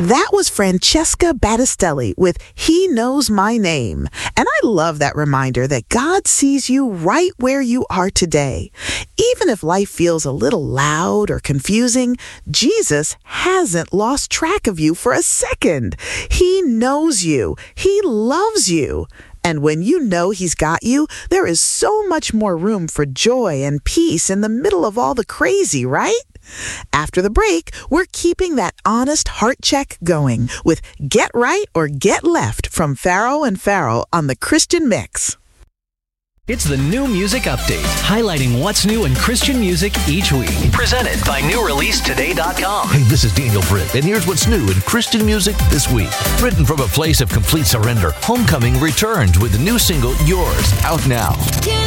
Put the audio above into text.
That was Francesca Battistelli with He Knows My Name. And I love that reminder that God sees you right where you are today. Even if life feels a little loud or confusing, Jesus hasn't lost track of you for a second. He knows you. He loves you. And when you know He's got you, there is so much more room for joy and peace in the middle of all the crazy, right? After the break, we're keeping that honest heart check going with Get Right or Get Left from Pharoah and Pharoah on the Christian Mix. It's the New Music Update, highlighting what's new in Christian music each week. Presented by NewReleaseToday.com. Hey, this is Daniel Britt, and here's what's new in Christian music this week. Written from a place of complete surrender, Homecoming returns with the new single, Yours, out now.